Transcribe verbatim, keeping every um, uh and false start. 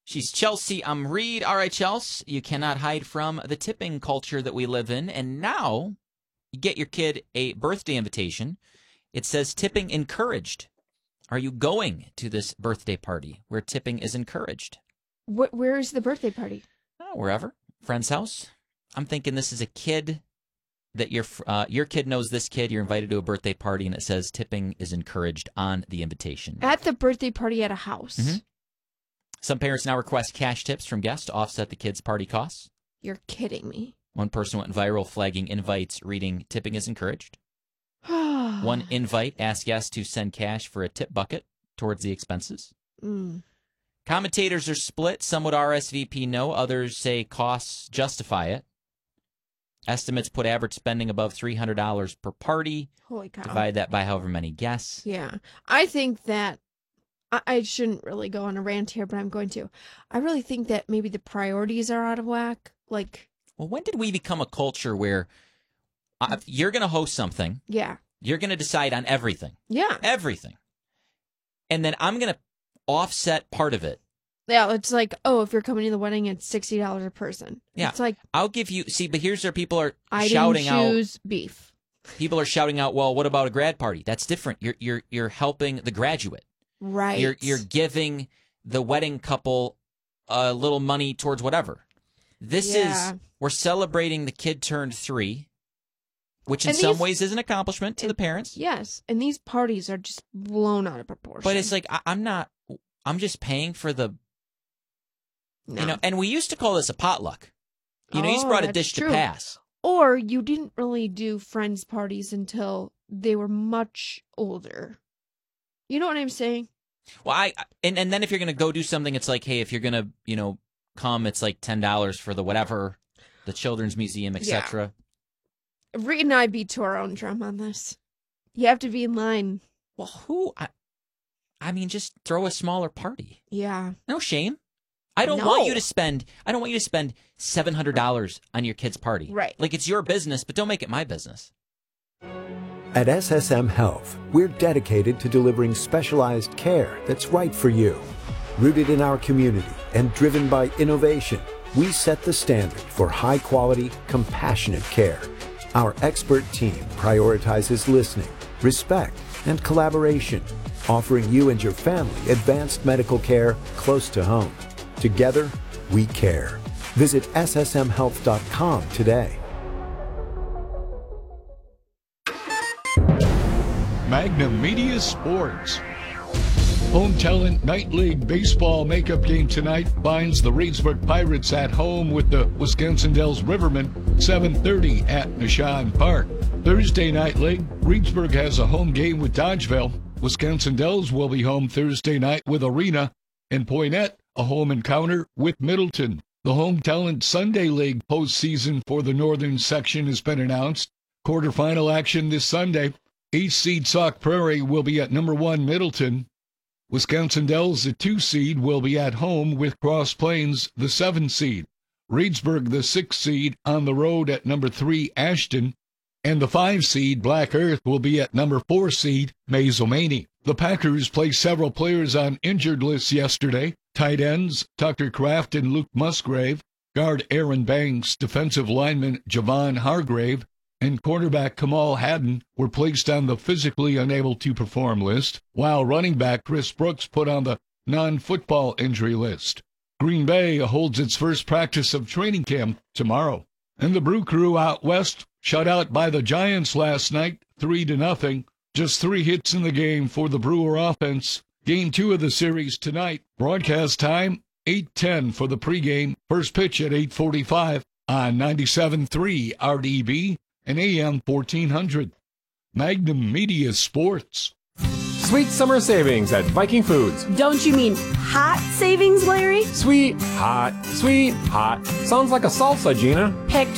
She's Chelsea. I'm Reed. All right, Chelsea, you cannot hide from the tipping culture that we live in. And now you get your kid a birthday invitation. It says tipping encouraged. Are you going to this birthday party where tipping is encouraged? Wh- where is the birthday party? Oh, wherever. Friend's house. I'm thinking this is a kid that your uh, your kid knows this kid. You're invited to a birthday party, and it says tipping is encouraged on the invitation. At the birthday party at a house. Mm-hmm. Some parents now request cash tips from guests to offset the kids' party costs. You're kidding me. One person went viral flagging invites reading tipping is encouraged. One invite asked guests to send cash for a tip bucket towards the expenses. Mm. Commentators are split. Some would R S V P no. Others say costs justify it. Estimates put average spending above three hundred dollars per party. Holy cow. Divide that by however many guests. Yeah. I think that, I, I shouldn't really go on a rant here, but I'm going to. I really think that maybe the priorities are out of whack. Like, well, when did we become a culture where uh, you're going to host something? Yeah. You're going to decide on everything. Yeah. Everything. And then I'm going to offset part of it. Yeah, it's like, oh, if you're coming to the wedding, it's sixty dollars a person. Yeah. It's like, I'll give you, see, but here's where people are I shouting didn't out. choose beef. People are shouting out, well, what about a grad party? That's different. You're you're you're helping the graduate. Right. You're you're giving the wedding couple a little money towards whatever. This Yeah. is, we're celebrating the kid turned three, which in And some these- ways is an accomplishment to the parents. Yes, and these parties are just blown out of proportion. But it's like, I, I'm not, I'm just paying for the, No. you know, and we used to call this a potluck. You know, you just Oh, brought a that's dish true. to pass. Or you didn't really do friends parties until they were much older. You know what I'm saying? Well, I, and, and then if you're going to go do something, it's like, hey, if you're going to, you know, come, it's like ten dollars for the whatever, the Children's Museum, et cetera. Reed and I beat to our own drum on this. You have to be in line. Well, who? I, I mean, just throw a smaller party. Yeah. No shame. I don't No. want you to spend. I don't want you to spend seven hundred dollars on your kid's party. Right. Like, it's your business, but don't make it my business. At S S M Health, we're dedicated to delivering specialized care that's right for you. Rooted in our community and driven by innovation, we set the standard for high-quality, compassionate care. Our expert team prioritizes listening, respect, and collaboration, offering you and your family advanced medical care close to home. Together, we care. Visit S S M health dot com today. Magnum Media Sports. Home Talent Night League baseball makeup game tonight finds the Reedsburg Pirates at home with the Wisconsin Dells Rivermen, seven thirty at Nishan Park. Thursday Night League, Reedsburg has a home game with Dodgeville. Wisconsin Dells will be home Thursday night with Arena, and Poynette a home encounter with Middleton. The Home Talent Sunday League postseason for the northern section has been announced. Quarterfinal action this Sunday. Eighth seed Sauk Prairie will be at number one Middleton. Wisconsin Dells, the two seed, will be at home with Cross Plains, the seven seed. Reedsburg, the six seed, on the road at number three Ashton. And the five seed Black Earth will be at number four seed Maizomanie. The Packers placed several players on injured lists yesterday. Tight ends Tucker Kraft and Luke Musgrave, guard Aaron Banks, defensive lineman Javon Hargrave, and cornerback Kamal Haddon were placed on the physically unable to perform list, while running back Chris Brooks put on the non-football injury list. Green Bay holds its first practice of training camp tomorrow. And the Brew Crew out west shut out by the Giants last night, three to nothing. Just three hits in the game for the Brewer offense. Game two of the series tonight. Broadcast time, eight ten for the pregame. First pitch at eight forty-five on ninety-seven point three R D B and A M fourteen hundred. Magnum Media Sports. Sweet summer savings at Viking Foods. Don't you mean hot savings, Larry? Sweet, hot, sweet, hot. Sounds like a salsa, Gina. Picked